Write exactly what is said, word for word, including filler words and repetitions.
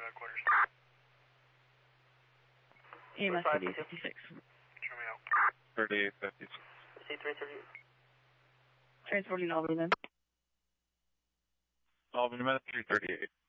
quarters. E M S thirty-eight fifty-six. Show me out. thirty-eight fifty-six. C three thirty-eight. Transporting Albany then. Albany, Med three thirty-eight.